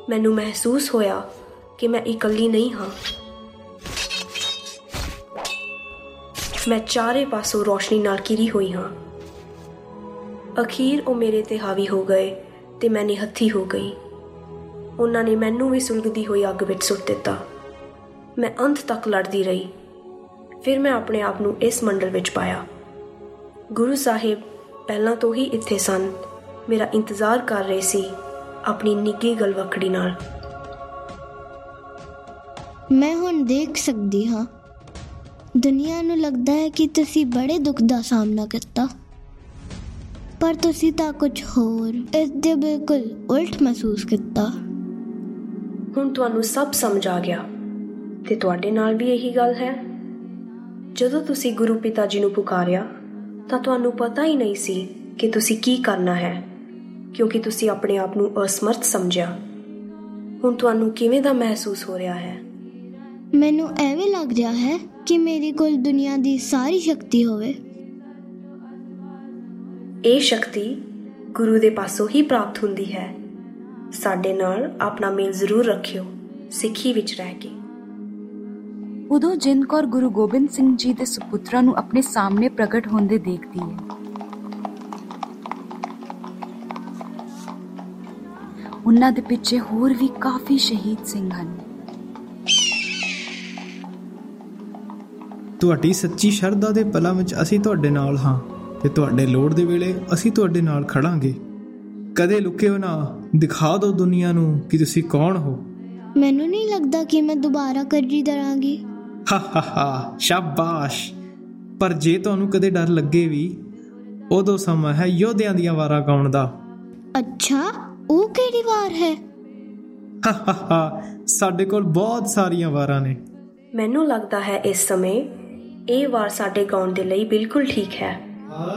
ਮੈਨੂੰ ਮਹਿਸੂਸ ਹੋਇਆ ਕਿ ਮੈਂ ਇਕੱਲੀ ਨਹੀਂ ਹਾਂ। ਮੈਂ ਚਾਰੇ ਪਾਸੋਂ ਰੋਸ਼ਨੀ ਨਾਲ ਘਿਰੀ ਹੋਈ ਹਾਂ। ਅਖੀਰ ਉਹ ਮੇਰੇ ਤੇ ਹਾਵੀ ਹੋ ਗਏ ਤੇ ਮੈਂ ਨਿਹੱਥੀ ਹੋ ਗਈ। ਉਹਨਾਂ ਨੇ ਮੈਨੂੰ ਵੀ ਸੁਲਗਦੀ ਹੋਈ ਅੱਗ ਵਿੱਚ ਸੁੱਟ ਦਿੱਤਾ। ਮੈਂ ਅੰਤ ਤੱਕ ਲੜਦੀ ਰਹੀ। ਫਿਰ ਮੈਂ ਆਪਣੇ ਆਪ ਨੂੰ ਇਸ ਮੰਡਲ ਵਿੱਚ ਪਾਇਆ। ਗੁਰੂ ਸਾਹਿਬ ਪਹਿਲਾਂ ਤੋਂ ਹੀ ਇੱਥੇ ਸਨ, ਮੇਰਾ ਇੰਤਜ਼ਾਰ ਕਰ ਰਹੇ ਸੀ ਆਪਣੀ ਨਿੱਘੀ ਗਲਵੱਕੜੀ ਨਾਲ। ਮੈਂ ਹੁਣ ਦੇਖ ਸਕਦੀ ਹਾਂ। ਦੁਨੀਆ ਨੂੰ ਲੱਗਦਾ ਹੈ ਕਿ ਤੁਸੀਂ ਬੜੇ ਦੁੱਖ ਦਾ ਸਾਹਮਣਾ ਕੀਤਾ, ਪਰ ਤੁਸੀਂ ਤਾਂ ਕੁਝ ਹੋਰ, ਇਸ ਦੇ ਬਿਲਕੁਲ ਉਲਟ ਮਹਿਸੂਸ ਕੀਤਾ। ਹੁਣ ਤੁਹਾਨੂੰ ਸਭ ਸਮਝ ਆ ਗਿਆ ਤੇ ਤੁਹਾਡੇ ਨਾਲ ਵੀ ਇਹੀ ਗੱਲ ਹੈ। ਜਦੋਂ ਤੁਸੀਂ ਗੁਰੂ ਪਿਤਾ ਜੀ ਨੂੰ ਪੁਕਾਰਿਆ ਤਾਂ ਤੁਹਾਨੂੰ ਪਤਾ ਹੀ ਨਹੀਂ ਸੀ ਕਿ ਤੁਸੀਂ ਕੀ ਕਰਨਾ ਹੈ, ਕਿਉਂਕਿ ਤੁਸੀਂ ਆਪਣੇ ਆਪ ਨੂੰ ਅਸਮਰਥ ਸਮਝਿਆ। ਹੁਣ ਤੁਹਾਨੂੰ ਕਿਵੇਂ ਦਾ ਮਹਿਸੂਸ ਹੋ ਰਿਹਾ ਹੈ? ਮੈਨੂੰ ਐਵੇਂ ਲੱਗ ਰਿਹਾ ਹੈ ਕਿ ਮੇਰੇ ਕੋਲ ਦੁਨੀਆ ਦੀ ਸਾਰੀ ਸ਼ਕਤੀ ਹੋਵੇ। ਇਹ ਸ਼ਕਤੀ ਗੁਰੂ ਦੇ ਪਾਸੋਂ ਹੀ ਪ੍ਰਾਪਤ ਹੁੰਦੀ ਹੈ। ਸਾਡੇ ਨਾਲ ਆਪਣਾ ਮੇਲ ਜ਼ਰੂਰ ਰੱਖਿਓ, ਸਿੱਖੀ ਵਿੱਚ ਰਹਿ ਕੇ। ਉਦੋਂ ਜਿੰਦ ਕੌਰ ਗੁਰੂ ਗੋਬਿੰਦ ਸਿੰਘ ਜੀ ਦੇ ਸੁਪੁੱਤਰਾਂ ਨੂੰ ਆਪਣੇ ਸਾਹਮਣੇ ਪ੍ਰਗਟ ਹੁੰਦੇ ਦੇਖਦੀ ਹੈ। ਉਹਨਾਂ ਦੇ ਪਿੱਛੇ ਹੋਰ ਵੀ ਕਾਫੀ ਸ਼ਹੀਦ ਸਿੰਘ ਹਨ। ਤੁਹਾਡੀ ਸੱਚੀ ਸ਼ਰਧਾ ਦੇ ਪਲਾਂ ਵਿੱਚ ਅਸੀਂ ਤੁਹਾਡੇ ਨਾਲ ਹਾਂ ਤੇ ਤੁਹਾਡੇ ਲੋੜ ਦੇ ਵੇਲੇ ਅਸੀਂ ਤੁਹਾਡੇ ਨਾਲ ਖੜਾਂਗੇ। ਕਦੇ ਲੁਕਿਓ ਨਾ, ਦਿਖਾ ਦਿਓ ਦੁਨੀਆ ਨੂੰ ਕਿ ਤੁਸੀਂ ਕੌਣ ਹੋ। ਮੈਨੂੰ ਨਹੀਂ ਲੱਗਦਾ ਕਿ ਮੈਂ ਦੁਬਾਰਾ ਕਰਜ਼ੀ ਦਰਾਂਗੀ। ਹਾ ਸ਼ਾਬਾਸ਼। ਪਰ ਜੇ ਤੁਹਾਨੂੰ ਕਦੇ ਡਰ ਲੱਗੇ ਵੀ, ਉਦੋਂ ਸਮਾਂ ਹੈ ਯੋਧਿਆਂ ਦੀਆਂ ਵਾਰਾਂ ਗਾਉਣ ਦਾ। ਅੱਛਾ, ਉਹ ਕਿਹੜੀ ਵਾਰ ਹੈ? ਸਾਡੇ ਕੋਲ ਬਹੁਤ ਸਾਰੀਆਂ ਵਾਰਾਂ ਨੇ। ਮੈਨੂੰ ਲੱਗਦਾ ਹੈ ਇਸ ਸਮੇਂ ਇਹ ਵਾਰ ਸਾਡੇ ਗਾਉਣ ਦੇ ਲਈ ਬਿਲਕੁਲ ਠੀਕ ਹੈ।